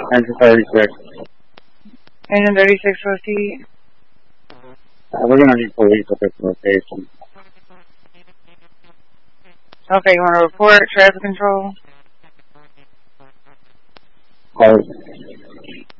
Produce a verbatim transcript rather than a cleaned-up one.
Engine thirty-six. Engine thirty-six, proceed. Uh, we're going to need police at this location. Okay, you want to report traffic control? Close.